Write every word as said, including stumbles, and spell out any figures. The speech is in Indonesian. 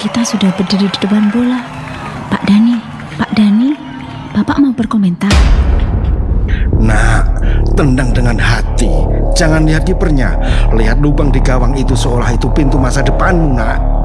kita sudah berdiri di depan bola. Pak Dani, Pak Dani, Bapak mau berkomentar? Nak, tendang dengan hati. Jangan lihat kipernya. Lihat lubang di gawang itu seolah itu pintu masa depanmu, nak.